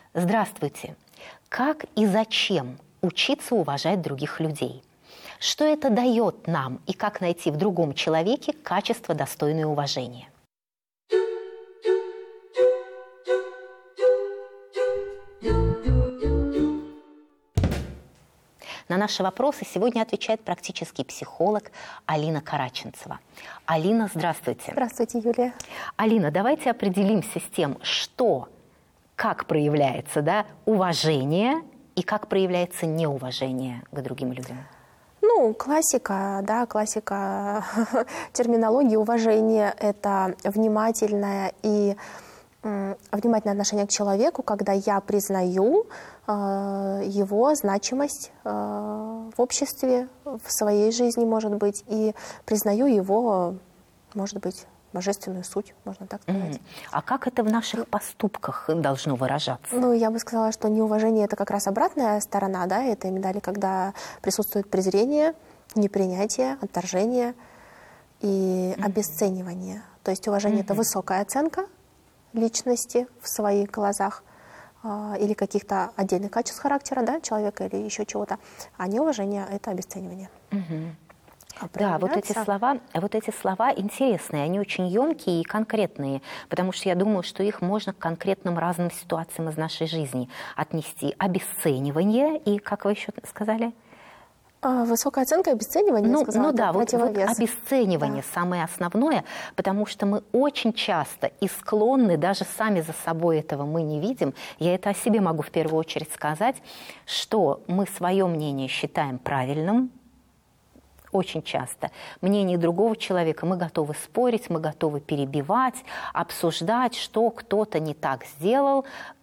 Здравствуйте. Как и зачем учиться уважать других людей? Что это дает нам и как найти в другом человеке качество, достойное уважения? На наши вопросы сегодня отвечает практический психолог Алина Караченцева. Алина, здравствуйте. Здравствуйте, Юлия. Алина, давайте определимся с тем, как проявляется уважение и как проявляется неуважение к другим людям. Классика терминологии уважения – это внимательное отношение к человеку, когда я признаю его значимость в обществе, в своей жизни, может быть, и признаю его, может быть, божественную суть, можно так сказать. А как это в наших поступках должно выражаться? Я бы сказала, что неуважение – это как раз обратная сторона этой медали, когда присутствует презрение, непринятие, отторжение и обесценивание. То есть уважение – это высокая оценка личности в своих глазах или каких-то отдельных качеств характера человека или еще чего-то, а неуважение – это обесценивание. Да, вот эти слова интересные, они очень емкие и конкретные, потому что я думаю, что их можно к конкретным разным ситуациям из нашей жизни отнести. Обесценивание и, как вы еще сказали? Высокая оценка, обесценивание, я сказала, противовес. Обесценивание самое основное, потому что мы очень часто и склонны, даже сами за собой этого мы не видим, я это о себе могу в первую очередь сказать, что мы свое мнение считаем правильным, очень часто. Мнение другого человека мы готовы спорить, мы готовы перебивать, обсуждать, что кто-то не так сделал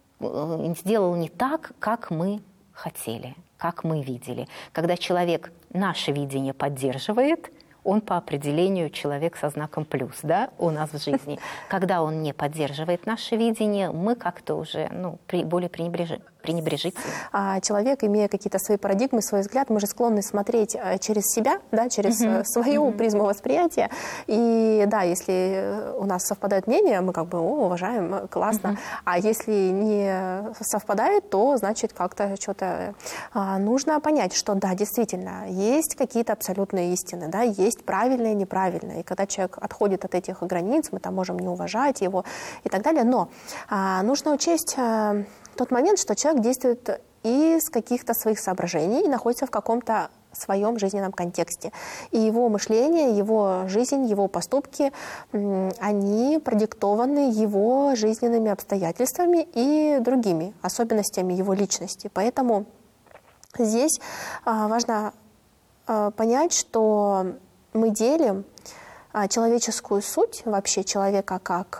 не так, как мы хотели, как мы видели. Когда человек наше видение поддерживает, он по определению человек со знаком плюс, у нас в жизни. Когда он не поддерживает наше видение, мы как-то уже более пренебрежительны. Человек, имея какие-то свои парадигмы, свой взгляд, мы же склонны смотреть через себя, через свою призму восприятия. И если у нас совпадает мнение, мы уважаем, классно. А если не совпадает, то значит как-то что-то нужно понять, что действительно, есть какие-то абсолютные истины, есть правильное и неправильное. И когда человек отходит от этих границ, мы там можем не уважать его и так далее. Но нужно учесть тот момент, что человек действует из каких-то своих соображений и находится в каком-то своем жизненном контексте. И его мышление, его жизнь, его поступки, они продиктованы его жизненными обстоятельствами и другими особенностями его личности. Поэтому здесь важно понять, что мы делим человеческую суть вообще человека как...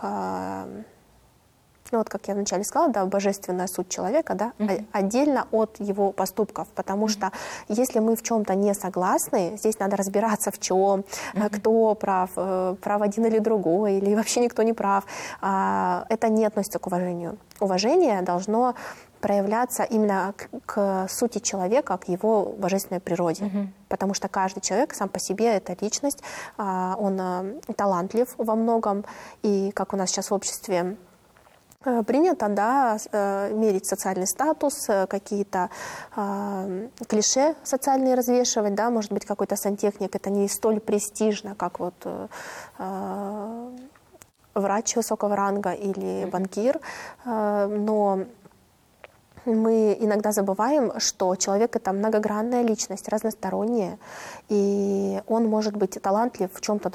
как я вначале сказала, божественная суть человека, отдельно от его поступков, потому что если мы в чем-то не согласны, здесь надо разбираться в чем, кто прав один или другой, или вообще никто не прав. Это не относится к уважению. Уважение должно проявляться именно к сути человека, к его божественной природе. Потому что каждый человек сам по себе – это личность, он талантлив во многом, и как у нас сейчас в обществе принято, мерить социальный статус, какие-то клише социальные развешивать, может быть, какой-то сантехник, это не столь престижно, как врач высокого ранга или банкир, но мы иногда забываем, что человек – это многогранная личность, разносторонняя, и он может быть талантлив в чем-то